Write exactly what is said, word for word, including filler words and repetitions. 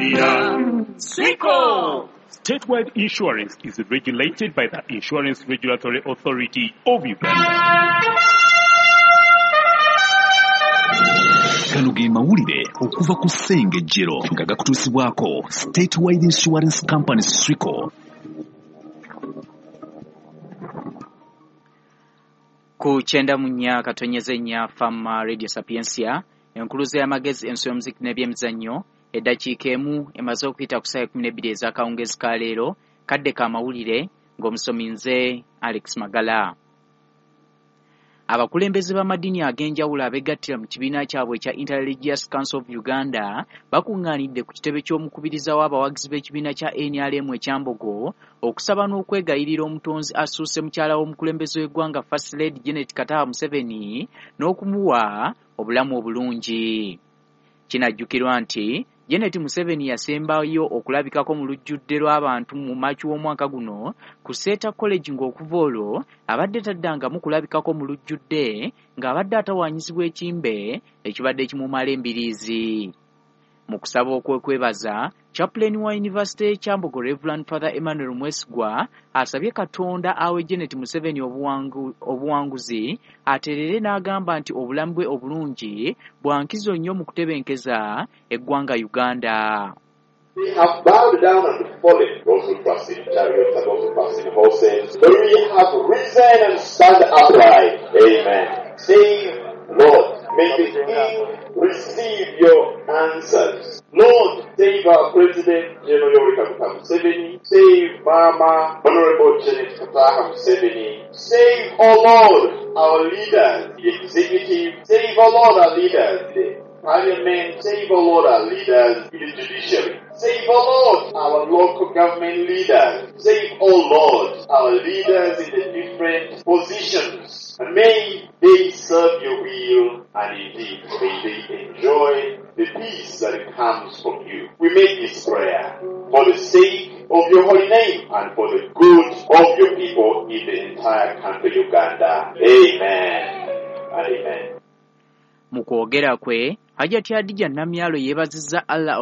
Swico! Statewide insurance is regulated by the Insurance Regulatory Authority of Uganda. Kanuge mawulire okuva ku Ssengejjero nga gakutuusibwako Statewide Insurance Company Swico. Ku chenda munya katonyeze nya fama Radio Sapiensia enkuluze y'amagezi ensi y'omuziki n'ebyemizannyo eddakiika emu emaze okuyita ku ssaawa kumi n'ebbiri ez'akawungeezi ka leero kadde ka mawulire ng'omusomi nze Alex Magala. Abakulembeze b'amadini ag'enjawulo abeegattira mu kibiina kyabwe ekya Interreligious Council of Uganda bakuŋŋaanidde ku kitebe ky'omukubiriza w'abawagizi b'ekibiina kya N R M ekyambogo okusaba n'okwegayirira omutonzi asuuse mukyala w'omukulembeze w'eggwanga First Lady Janet Kataha Museveni n'okumuwa obulamu obulungi. Kinajjukirwa nti Janet Museveni yasembayo okulabikako mu lujjudde lw'abantu mu Maaci w'omwaka guno ku Seeta College ng'okuva olwo abadde taddangamu kulabikako mu lujjudde ng'abadde atawaanyizibwa ekimbe ekibadde kimumala embiriizi. Mu kusaba okwekwebaza, Chaplain wa University Kyambogo Reverend Father Emmanuel Mwesigwa asabye Katonda awe Janet Museveni obuwangu, obuwanguzi aterere n'agamba nti obulamu bwe obulungi bwankizo nnyo mu kutebenkeza eggwanga Uganda. We have bowed down and fallen, those who trust in chariots and those who trust in horses, but we have risen and stand upright. Amen. Save, Lord, may the King receive your answers. Lord, save our President, General Yoweri Kaguta Museveni. Save Mama, Honorable Janet Kataha Museveni. Save, oh Lord, our leaders, the executive. Save, oh Lord, our leaders, the Parliament. Save, oh Lord, our leaders in the judiciary. Save, oh Lord, our local government leaders. Save, oh Lord, our leaders in the different positions. And may they serve your will, and indeed may they enjoy the peace that comes from you. We make this prayer for the sake of your holy name and for the good of your people in the entire country Uganda. Amen and amen. Mu kwogera kwe, Hajjati Adija Namyalo yeebazizza Allah